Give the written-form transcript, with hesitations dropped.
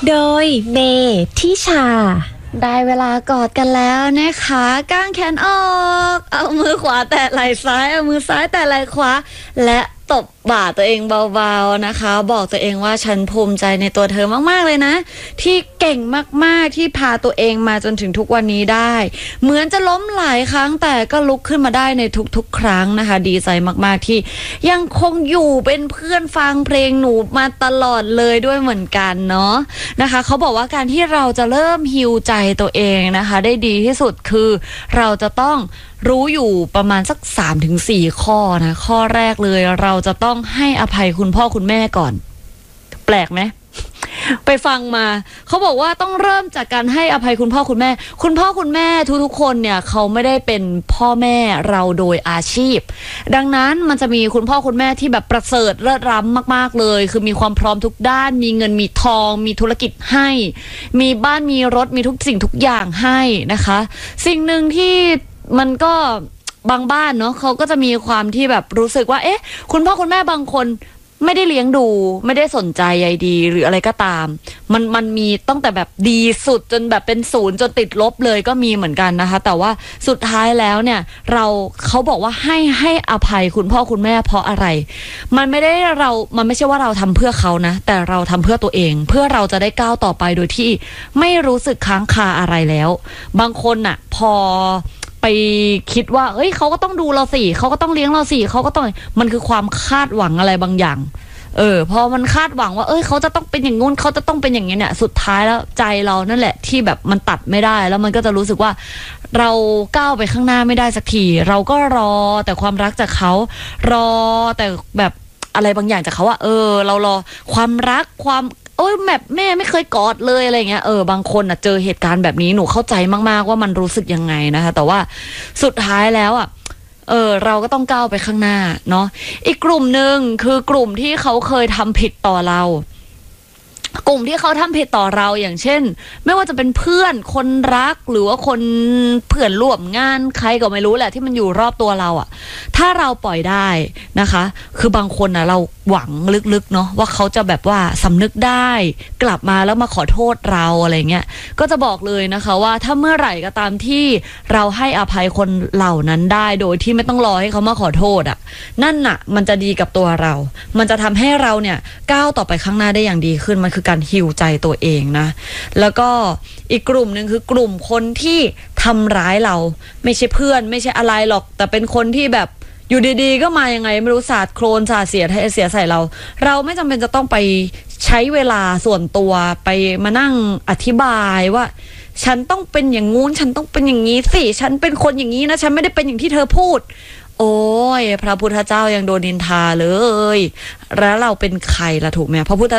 โดยเมทิชาได้เวลากอดกันแล้วนะคะก้างแขนออกเอามือขวาแตะไหล่ซ้ายเอามือซ้ายแตะไหล่ขวาและตบบ่าตัวเองเบาๆนะคะบอกตัวเองว่าฉันภูมิใจในตัวเธอมากๆเลยนะที่เก่งมากๆที่พาตัวเองมาจนถึงทุกวันนี้ได้เหมือนจะล้มหลายครั้งแต่ก็ลุกขึ้นมาได้ในทุกๆครั้งนะคะดีใจมากๆที่ยังคงอยู่เป็นเพื่อนฟังเพลงหนูมาตลอดเลยด้วยเหมือนกันเนาะนะคะเขาบอกว่าการที่เราจะเริ่มฮีลใจตัวเองนะคะได้ดีที่สุดคือเราจะต้องรู้อยู่ประมาณสัก 3-4 ข้อนะข้อแรกเลยเราจะต้องให้อภัยคุณพ่อคุณแม่ก่อนแปลกไหม ไปฟังมาเขาบอกว่าต้องเริ่มจากการให้อภัยคุณพ่อคุณแม่คุณพ่อคุณแม่ทุกๆคนเนี่ยเขาไม่ได้เป็นพ่อแม่เราโดยอาชีพดังนั้นมันจะมีคุณพ่อคุณแม่ที่แบบประเสริฐเลิศล้ำมากๆเลยคือมีความพร้อมทุกด้านมีเงินมีทองมีธุรกิจให้มีบ้านมีรถมีทุกสิ่งทุกอย่างให้นะคะสิ่งหนึ่งที่มันก็บางบ้านเนาะเขาก็จะมีความที่แบบรู้สึกว่าเอ๊ะคุณพ่อคุณแม่บางคนไม่ได้เลี้ยงดูไม่ได้สนใจใยดีหรืออะไรก็ตามมันมีตั้งแต่แบบดีสุดจนแบบเป็นศูนย์จนติดลบเลยก็มีเหมือนกันนะคะแต่ว่าสุดท้ายแล้วเนี่ยเขาบอกว่าให้อภัยคุณพ่อคุณแม่เพราะอะไรมันไม่ใช่ว่าเราทำเพื่อเขานะแต่เราทำเพื่อตัวเองเพื่อเราจะได้ก้าวต่อไปโดยที่ไม่รู้สึกค้างคาอะไรแล้วบางคนน่ะพอไปคิดว่าเอ้ยเขาก็ต้องดูเราสิเขาก็ต้องเลี้ยงเราสิเขาก็ต้องมันคือความคาดหวังอะไรบางอย่างพอมันคาดหวังว่าเขาจะต้องเป็นอย่างงู้นเขาจะต้องเป็นอย่างนี้เนี่ยสุดท้ายแล้วใจเรานั่นแหละที่แบบมันตัดไม่ได้แล้วมันก็จะรู้สึกว่าเราก้าวไปข้างหน้าไม่ได้สักทีเราก็รอแต่ความรักจากเขารอแต่แบบอะไรบางอย่างจากเขาว่าเรารอความรักความแบบแม่ไม่เคยกอดเลยอะไรเงี้ยบางคนเจอเหตุการณ์แบบนี้หนูเข้าใจมากๆว่ามันรู้สึกยังไงนะคะแต่ว่าสุดท้ายแล้วเราก็ต้องก้าวไปข้างหน้าเนาะอีกกลุ่มหนึ่งคือกลุ่มที่เขาเคยทำผิดต่อเรากลุ่มที่เขาทำผิดต่อเราอย่างเช่นไม่ว่าจะเป็นเพื่อนคนรักหรือว่าคนเพื่อนร่วมงานใครก็ไม่รู้แหละที่มันอยู่รอบตัวเราอ่ะถ้าเราปล่อยได้นะคะคือบางคนนะเราหวังลึกๆเนาะว่าเขาจะแบบว่าสำนึกได้กลับมาแล้วมาขอโทษเราอะไรเงี้ยก็จะบอกเลยนะคะว่าถ้าเมื่อไหร่ก็ตามที่เราให้อภัยคนเหล่านั้นได้โดยที่ไม่ต้องรอให้เขามาขอโทษอ่ะนั่นน่ะมันจะดีกับตัวเรามันจะทำให้เราเนี่ยก้าวต่อไปข้างหน้าได้อย่างดีขึ้นมันคือการฮีลใจตัวเองนะแล้วก็อีกกลุ่มหนึ่งคือกลุ่มคนที่ทำร้ายเราไม่ใช่เพื่อนไม่ใช่อะไรหรอกแต่เป็นคนที่แบบอยู่ดีๆก็มายังไงไม่รู้สาดโคลนสาดเสียใส่เราไม่จำเป็นจะต้องไปใช้เวลาส่วนตัวไปมานั่งอธิบายว่าฉันต้องเป็นอย่างงู้นฉันต้องเป็นอย่างนี้สิฉันเป็นคนอย่างนี้นะฉันไม่ได้เป็นอย่างที่เธอพูดโอ้ยพระพุทธเจ้ายังโดนนินทาเลยแล้วเราเป็นใครล่ะถูกไหมพระพุทธ